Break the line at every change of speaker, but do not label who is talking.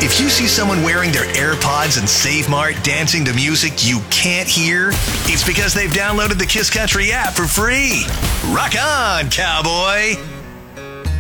If you see someone wearing their AirPods and Save Mart dancing to music you can't hear, it's because they've downloaded the Kiss Country app for free. Rock on, cowboy!